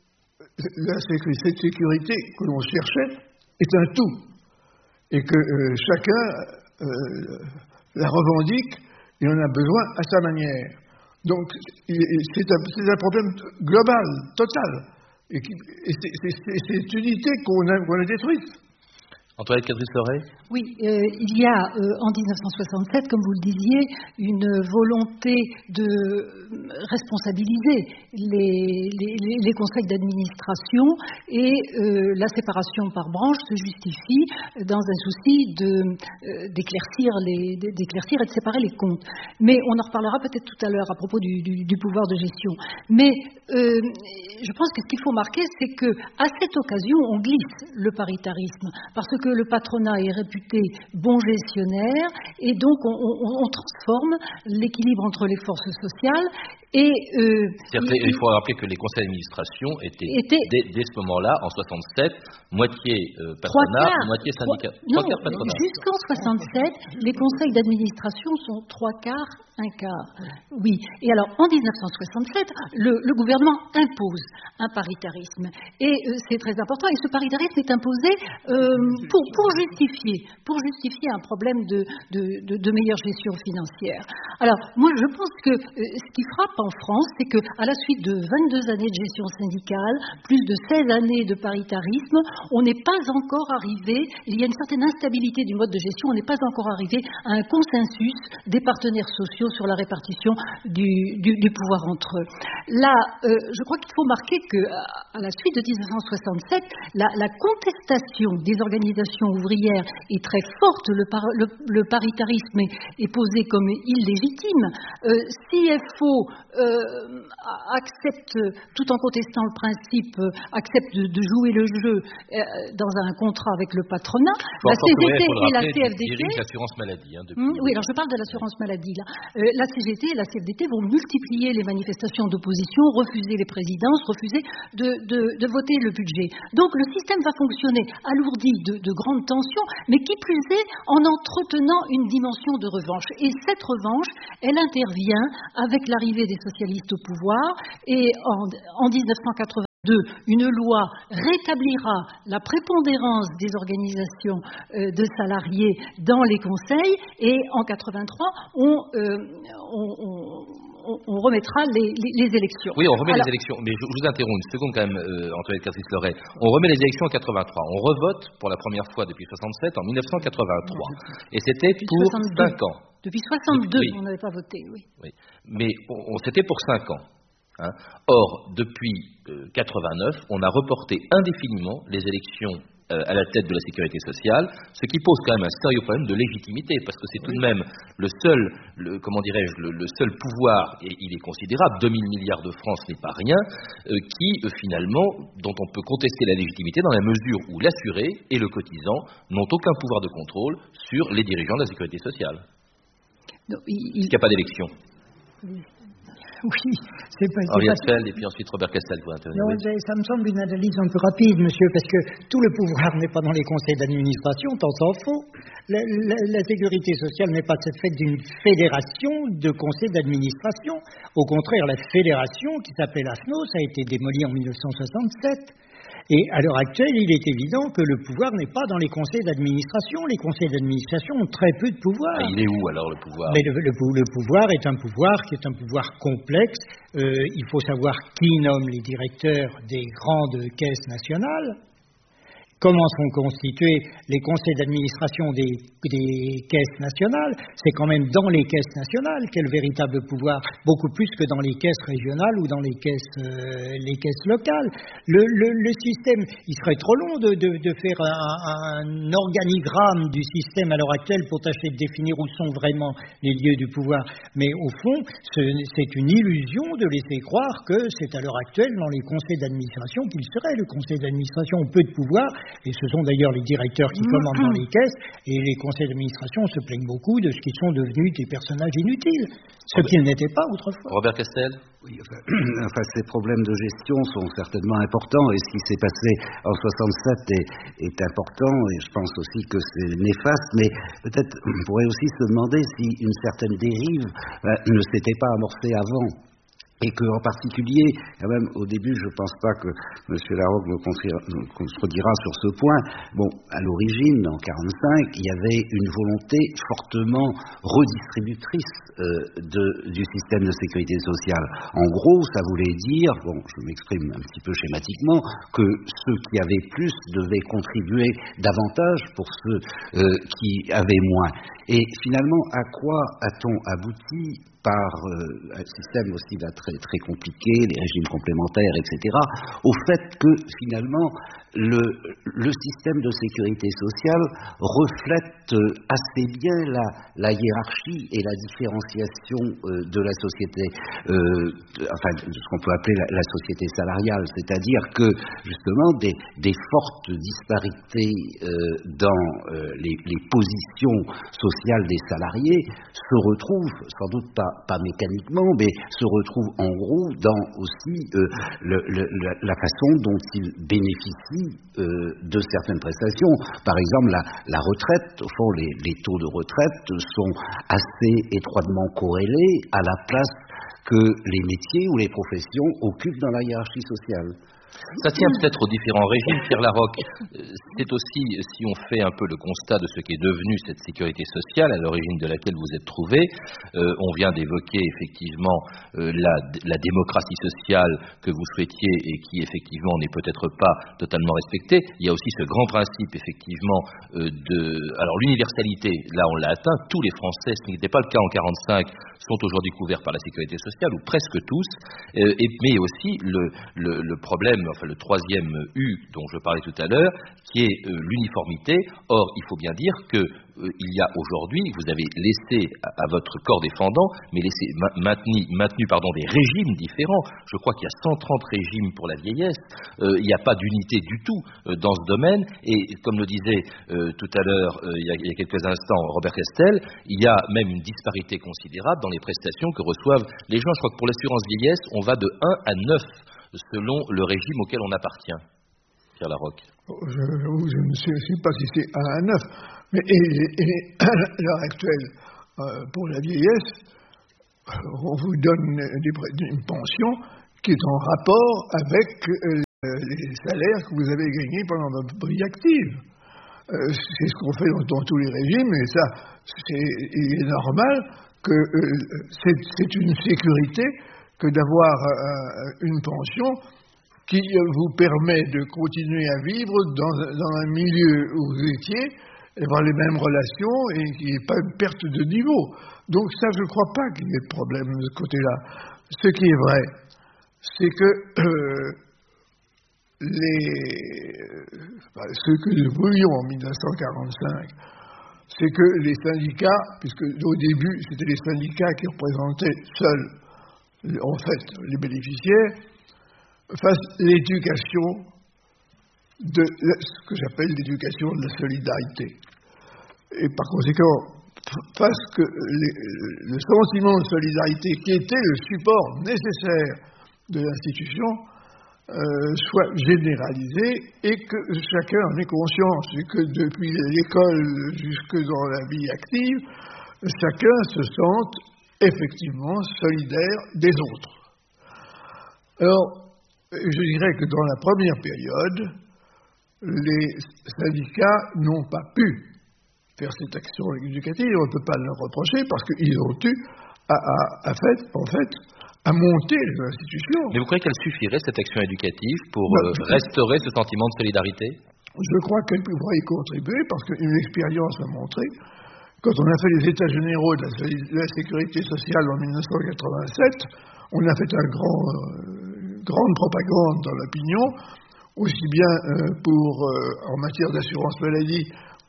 S3: cette sécurité que l'on cherchait est un tout, et que chacun la revendique et en a besoin à sa manière. Donc c'est un problème global, total, et c'est cette unité qu'on a détruite.
S1: Antoinette Catrice-Loret?
S5: Oui, il y a en 1967, comme vous le disiez, une volonté de responsabiliser les conseils d'administration, et la séparation par branche se justifie dans un souci d'éclaircir et de séparer les comptes. Mais on en reparlera peut-être tout à l'heure à propos du pouvoir de gestion. Mais je pense que ce qu'il faut marquer, c'est qu'à cette occasion, on glisse le paritarisme, parce que le patronat est réputé bon gestionnaire, et donc on transforme l'équilibre entre les forces sociales. Et
S1: il faut rappeler que les conseils d'administration étaient dès ce moment-là, en 67, moitié patronat, moitié syndicat.
S5: Jusqu'en 67, les conseils d'administration sont 3/4, 1/4. Oui. Et alors, en 1967, le gouvernement impose un paritarisme. Et c'est très important. Et ce paritarisme est imposé pour justifier un problème de meilleure gestion financière. Alors, moi, je pense que ce qui frappe en France, c'est qu'à la suite de 22 années de gestion syndicale, plus de 16 années de paritarisme, on n'est pas encore arrivé, il y a une certaine instabilité du mode de gestion, on n'est pas encore arrivé à un consensus des partenaires sociaux sur la répartition du pouvoir entre eux. Là, je crois qu'il faut marquer qu'à la suite de 1967, la contestation des organisations ouvrières est très forte, le paritarisme est posé comme illégitime. CFO accepte, tout en contestant le principe, accepte de jouer le jeu dans un contrat avec le patronat. La CGT et la CFDT...
S1: l'assurance maladie.
S5: Oui, alors je parle de l'assurance maladie. Là. La CGT et la CFDT vont multiplier les manifestations d'opposition, refuser les présidences, refuser de voter le budget. Donc le système va fonctionner alourdi de grandes tensions, mais qui plus est en entretenant une dimension de revanche. Et cette revanche, elle intervient avec l'arrivée des socialistes au pouvoir, et en 1982, une loi rétablira la prépondérance des organisations de salariés dans les conseils, et en 83, on remettra les élections.
S1: Oui, on remet les élections, mais je vous interromps une seconde quand même, Antoinette Carcis-Loret. On remet les élections en 83. On revote pour la première fois depuis 67 en 1983. Et c'était pour 5 ans.
S5: Depuis 62, oui. On n'avait pas voté, oui.
S1: Mais c'était pour 5 ans. Hein. Or, depuis 89, on a reporté indéfiniment les élections à la tête de la sécurité sociale, ce qui pose quand même un sérieux problème de légitimité, parce que c'est tout de même le seul pouvoir, et il est considérable, 2000 milliards de francs, ce n'est pas rien, dont on peut contester la légitimité dans la mesure où l'assuré et le cotisant n'ont aucun pouvoir de contrôle sur les dirigeants de la sécurité sociale.
S5: Non,
S1: il n'y a pas d'élection.
S2: Oui, c'est pas...
S1: Henriette Feld et puis ensuite Robert Castel pour intervenir.
S2: Non, ça me semble une analyse un peu rapide, monsieur, parce que tout le pouvoir n'est pas dans les conseils d'administration, tant s'en faut. La sécurité sociale n'est pas faite d'une fédération de conseils d'administration. Au contraire, la fédération, qui s'appelle AFNOS, a été démolie en 1967. Et à l'heure actuelle, il est évident que le pouvoir n'est pas dans les conseils d'administration. Les conseils d'administration ont très peu de pouvoir.
S1: Ah, il est où alors le pouvoir ?
S2: Mais le pouvoir est un pouvoir qui est un pouvoir complexe. Il faut savoir qui nomme les directeurs des grandes caisses nationales. Comment sont constitués les conseils d'administration des caisses nationales? C'est quand même dans les caisses nationales qu'est le véritable pouvoir, beaucoup plus que dans les caisses régionales ou dans les caisses locales. Le système, il serait trop long de faire un organigramme du système à l'heure actuelle pour tâcher de définir où sont vraiment les lieux du pouvoir. Mais au fond, c'est une illusion de laisser croire que c'est à l'heure actuelle dans les conseils d'administration qu'il serait. Le conseil d'administration a peu de pouvoir. Et ce sont d'ailleurs les directeurs qui commandent dans les caisses, et les conseils d'administration se plaignent beaucoup de ce qu'ils sont devenus des personnages inutiles, ce qu'ils n'étaient pas autrefois.
S1: Robert Castel ?
S4: Oui, enfin, ces problèmes de gestion sont certainement importants, et ce qui s'est passé en 67 est important, et je pense aussi que c'est néfaste, mais peut-être on pourrait aussi se demander si une certaine dérive ne s'était pas amorcée avant. Et qu'en particulier, quand même, au début, je ne pense pas que M. Larocque me contredira sur ce point. Bon, à l'origine, en 1945, il y avait une volonté fortement redistributrice du système de sécurité sociale. En gros, ça voulait dire, bon, je m'exprime un petit peu schématiquement, que ceux qui avaient plus devaient contribuer davantage pour ceux qui avaient moins. Et finalement, à quoi a-t-on abouti par un système aussi là, très, très compliqué, les régimes complémentaires, etc., au fait que finalement le système de sécurité sociale reflète assez bien la hiérarchie et la différenciation de la société, enfin de ce qu'on peut appeler la société salariale, c'est-à-dire que justement des fortes disparités dans les positions sociales des salariés se retrouvent, sans doute pas mécaniquement, mais se retrouvent en gros dans aussi la façon dont ils bénéficient de certaines prestations. Par exemple, la retraite, au fond, les taux de retraite sont assez étroitement corrélés à la place que les métiers ou les professions occupent dans la hiérarchie sociale.
S1: Ça tient peut-être aux différents régimes, Pierre Larocque. C'est aussi, si on fait un peu le constat de ce qu'est devenu cette sécurité sociale, à l'origine de laquelle vous êtes trouvé, on vient d'évoquer effectivement la démocratie sociale que vous souhaitiez et qui effectivement n'est peut-être pas totalement respectée. Il y a aussi ce grand principe effectivement alors l'universalité, là on l'a atteint, tous les Français, ce qui n'était pas le cas en 1945, sont aujourd'hui couverts par la sécurité sociale. sociale, ou presque tous, mais aussi le problème, enfin le troisième U dont je parlais tout à l'heure, qui est l'uniformité. Or, il faut bien dire que il y a aujourd'hui, vous avez laissé à votre corps défendant, mais maintenu des régimes différents. Je crois qu'il y a 130 régimes pour la vieillesse. Il n'y a pas d'unité du tout dans ce domaine. Et comme le disait tout à l'heure, il y a quelques instants, Robert Castel, il y a même une disparité considérable dans les prestations que reçoivent les gens. Je crois que pour l'assurance vieillesse, on va de 1 à 9 selon le régime auquel on appartient. Pierre Larocque.
S3: Je ne sais pas si c'est 1 à 9. Mais à l'heure actuelle, pour la vieillesse, on vous donne une pension qui est en rapport avec les salaires que vous avez gagnés pendant votre vie active. C'est ce qu'on fait dans tous les régimes, et ça, il est normal que c'est une sécurité que d'avoir une pension qui vous permet de continuer à vivre dans un milieu où vous étiez, avoir les mêmes relations et qu'il n'y ait pas une perte de niveau. Donc ça, je ne crois pas qu'il y ait de problème de ce côté-là. Ce qui est vrai, c'est que ce que nous voulions en 1945, c'est que les syndicats, puisque au début, c'était les syndicats qui représentaient seuls, en fait, les bénéficiaires, fassent l'éducation de ce que j'appelle l'éducation de la solidarité. Et par conséquent, parce que le sentiment de solidarité qui était le support nécessaire de l'institution soit généralisé et que chacun en ait conscience et que depuis l'école jusque dans la vie active, chacun se sente effectivement solidaire des autres. Alors, je dirais que dans la première période, les syndicats n'ont pas pu faire cette action éducative, on ne peut pas leur reprocher parce qu'ils ont eu à monter les institutions.
S1: Mais vous croyez qu'elle suffirait, cette action éducative, pour restaurer ce sentiment de solidarité?
S3: Je crois qu'elle pourrait y contribuer parce qu'une expérience a montré, quand on a fait les États généraux de la sécurité sociale en 1987, on a fait une grande propagande dans l'opinion, aussi bien en matière d'assurance maladie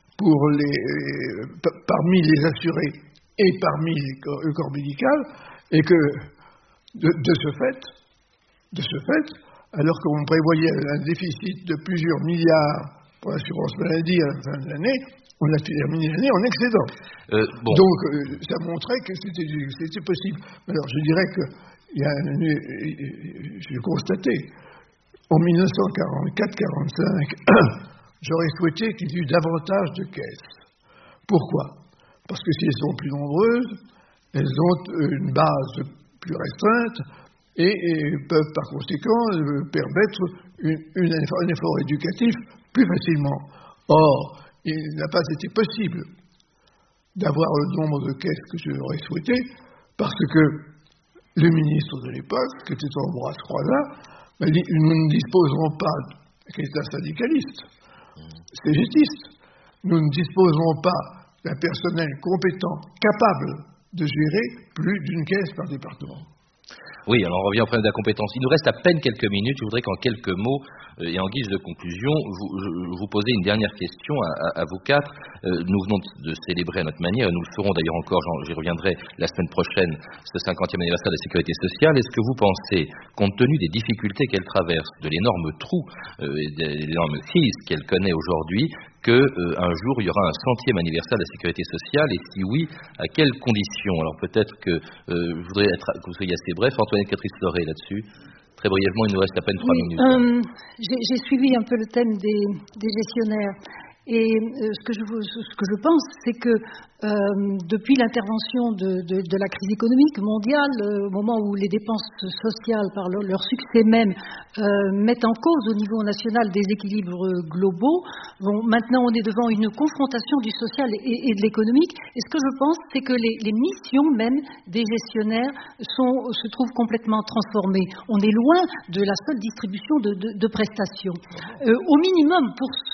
S3: parmi les assurés et parmi le corps médical, et que de ce fait, alors qu'on prévoyait un déficit de plusieurs milliards pour l'assurance maladie à la fin de l'année, on a terminé l'année en excédent. Donc, ça montrait que c'était possible. Alors, je dirais que j'ai constaté, en 1944-45, j'aurais souhaité qu'il y ait eu davantage de caisses. Pourquoi? Parce que si elles sont plus nombreuses, elles ont une base plus restreinte et peuvent par conséquent permettre un effort éducatif plus facilement. Or, il n'a pas été possible d'avoir le nombre de caisses que j'aurais souhaité parce que le ministre de l'époque, qui était Ambroise Croizat, m'a dit « Nous ne disposerons pas, qui est un syndicaliste, CGTiste, nous ne disposerons pas d'un personnel compétent, capable de gérer plus d'une caisse par département. »
S1: Oui, alors on revient au problème de la compétence. Il nous reste à peine quelques minutes. Je voudrais qu'en quelques mots et en guise de conclusion, vous posez une dernière question à vous quatre. Nous venons de célébrer à notre manière, nous le ferons d'ailleurs encore, j'y reviendrai la semaine prochaine, ce 50e anniversaire de la sécurité sociale. Est-ce que vous pensez, compte tenu des difficultés qu'elle traverse, de l'énorme trou et de l'énorme crise qu'elle connaît aujourd'hui, qu'un jour il y aura un 100e anniversaire de la sécurité sociale, et si oui, à quelles conditions? Alors peut-être que je voudrais que vous soyez assez bref. Antoinette Catrice-Fleuret là-dessus. Très brièvement, il nous reste à peine 3 minutes.
S5: J'ai suivi un peu le thème des gestionnaires. Et ce que je pense, c'est que depuis l'intervention de la crise économique mondiale, au moment où les dépenses sociales, par leur succès même, mettent en cause au niveau national des équilibres globaux, maintenant on est devant une confrontation du social et de l'économique. Et ce que je pense, c'est que les missions même des gestionnaires se trouvent complètement transformées. On est loin de la seule distribution de prestations. Au minimum, pour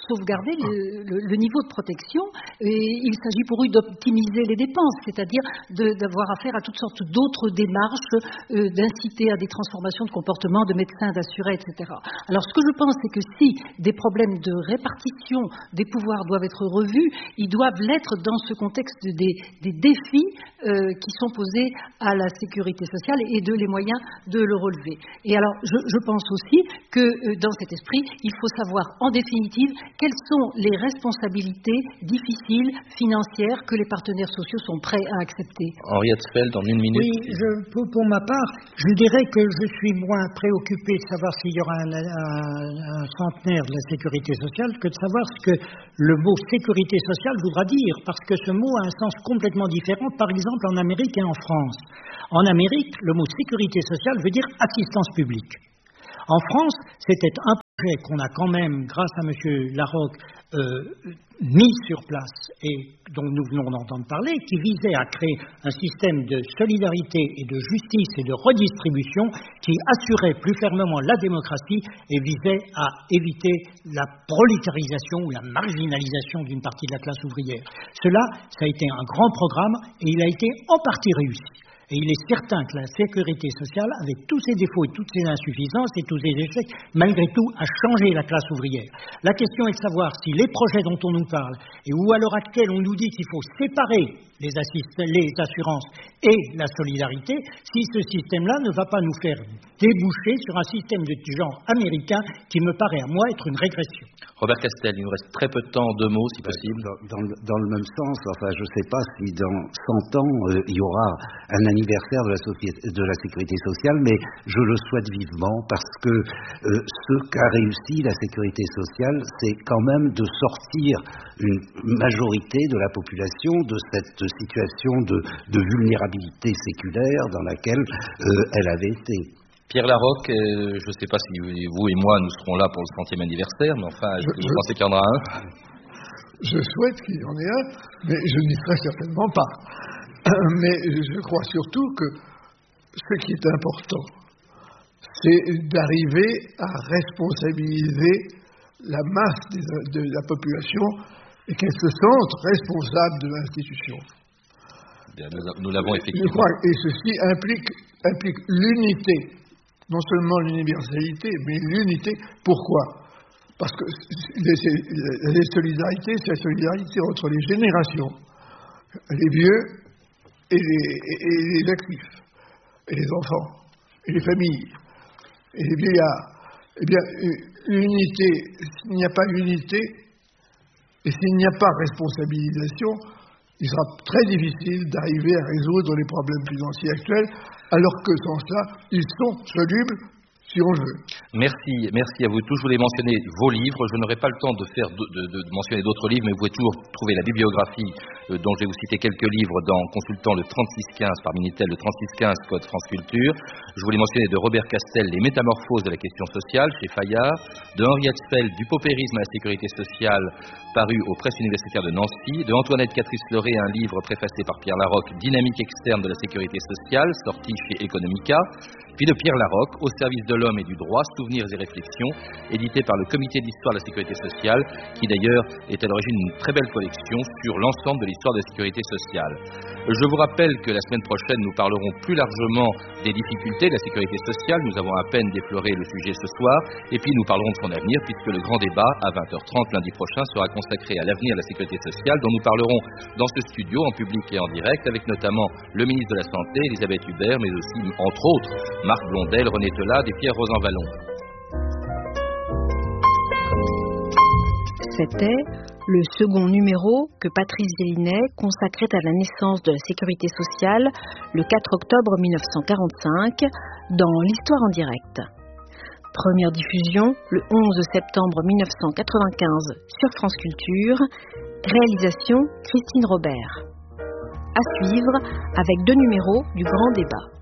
S5: sauvegarder le niveau de protection. Et il s'agit pour eux d'optimiser les dépenses, c'est-à-dire d'avoir affaire à toutes sortes d'autres démarches, d'inciter à des transformations de comportement de médecins, d'assurés, etc. Alors ce que je pense, c'est que si des problèmes de répartition des pouvoirs doivent être revus, ils doivent l'être dans ce contexte des défis qui sont posés à la sécurité sociale et les moyens de le relever. Et alors, je pense aussi que dans cet esprit, il faut savoir en définitive quelles sont les responsabilités difficiles, financières, que les partenaires sociaux sont prêts à accepter.
S1: Henriette Feld, en 1 minute.
S2: Oui, pour ma part, je dirais que je suis moins préoccupé de savoir s'il y aura un centenaire de la sécurité sociale que de savoir ce que le mot sécurité sociale voudra dire, parce que ce mot a un sens complètement différent, par exemple en Amérique et en France. En Amérique, le mot sécurité sociale veut dire assistance publique. En France, c'était un projet qu'on a quand même, grâce à M. Larocque, mis sur place et dont nous venons d'entendre parler, qui visait à créer un système de solidarité et de justice et de redistribution qui assurait plus fermement la démocratie et visait à éviter la prolétarisation ou la marginalisation d'une partie de la classe ouvrière. Cela, ça a été un grand programme et il a été en partie réussi. Et il est certain que la sécurité sociale, avec tous ses défauts et toutes ses insuffisances et tous ses échecs, malgré tout, a changé la classe ouvrière. La question est de savoir si les projets dont on nous parle, et où à l'heure actuelle on nous dit qu'il faut séparer les assurances et la solidarité, si ce système-là ne va pas nous faire déboucher sur un système de genre américain qui me paraît à moi être une régression.
S1: Robert Castel, il nous reste très peu de temps, 2 mots si possible.
S4: Dans le même sens, enfin je ne sais pas si dans 100 ans il y aura un anniversaire de la sécurité sociale, mais je le souhaite vivement parce que ce qu'a réussi la sécurité sociale, c'est quand même de sortir une majorité de la population de cette situation de vulnérabilité séculaire dans laquelle elle avait été.
S1: Pierre Larocque, je ne sais pas si vous et moi nous serons là pour le 100e anniversaire, mais enfin, je pensais qu'il y en aura un.
S3: Je souhaite qu'il y en ait un, mais je n'y serai certainement pas. Mais je crois surtout que ce qui est important, c'est d'arriver à responsabiliser la masse de la population et qu'elle se sente responsable de l'institution.
S1: Nous l'avons effectivement.
S3: Je crois, et ceci implique l'unité, non seulement l'universalité, mais l'unité. Pourquoi ? Parce que la solidarité, c'est la solidarité entre les générations, les vieux et les actifs, et les enfants, et les familles, et les vieillards. Eh bien, l'unité, s'il n'y a pas unité, et s'il n'y a pas responsabilisation, il sera très difficile d'arriver à résoudre les problèmes financiers actuels, alors que sans cela, ils sont solubles si on le veut.
S1: Merci à vous tous. Je voulais mentionner vos livres. Je n'aurai pas le temps de mentionner d'autres livres, mais vous pouvez toujours trouver la bibliographie dont je vais vous citer quelques livres en consultant le 3615 par Minitel, le 3615 code France Culture. Je voulais mentionner de Robert Castel, Les métamorphoses de la question sociale chez Fayard, de Henriette Feld, Du paupérisme à la sécurité sociale, paru aux presses universitaires de Nancy, de Antoinette Catrice-Leray, un livre préfacé par Pierre Larocque, Dynamique externe de la sécurité sociale, sorti chez Economica, puis de Pierre Larocque, Au service de l'homme et du droit, souvenirs et réflexions, édité par le Comité d'histoire de la sécurité sociale, qui d'ailleurs est à l'origine d'une très belle collection sur l'ensemble de l'histoire de la sécurité sociale. Je vous rappelle que la semaine prochaine, nous parlerons plus largement des difficultés de la sécurité sociale. Nous avons à peine défloré le sujet ce soir, et puis nous parlerons de son avenir, puisque le grand débat, à 20h30 lundi prochain, sera consacré à l'avenir de la sécurité sociale, dont nous parlerons dans ce studio, en public et en direct, avec notamment le ministre de la Santé, Elisabeth Hubert, mais aussi, entre autres, Marc Blondel, René Telade et Pierre Rosanvallon.
S6: C'était le second numéro que Patrice Gélinet consacrait à la naissance de la sécurité sociale le 4 octobre 1945 dans l'Histoire en direct. Première diffusion le 11 septembre 1995 sur France Culture. Réalisation Christine Robert. À suivre avec 2 numéros du Grand Débat.